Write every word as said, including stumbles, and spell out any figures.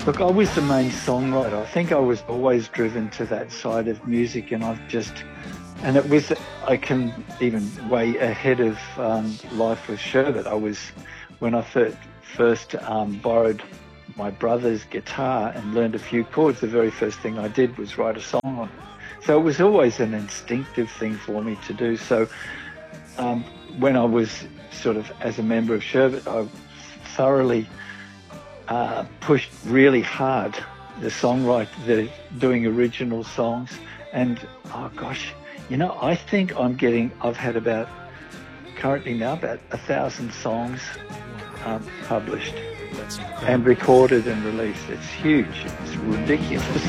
Look, I was the main songwriter. I think I was always driven to that side of music, and I've just, and it was, I can even way ahead of um, Life with Sherbet. I was, when I first, first um, borrowed my brother's guitar and learned a few chords, the very first thing I did was write a song on it. So it was always an instinctive thing for me to do. So um, when I was sort of as a member of Sherbet, I thoroughly Uh, pushed really hard the songwriting, the doing original songs, and oh gosh, you know, I think I'm getting. I've had about currently now about a thousand songs um, published and recorded and released. It's huge. It's ridiculous.